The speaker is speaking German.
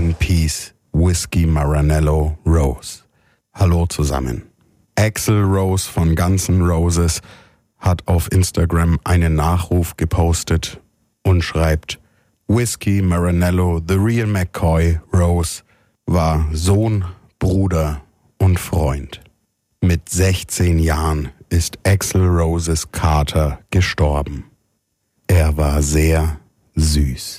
in Peace, Whiskey Maranello Rose. Hallo zusammen. Axl Rose von Guns N' Roses hat auf Instagram einen Nachruf gepostet und schreibt: Whiskey Maranello, the real McCoy Rose, war Sohn, Bruder und Freund. Mit 16 Jahren ist Axl Roses Kater gestorben. Er war sehr süß.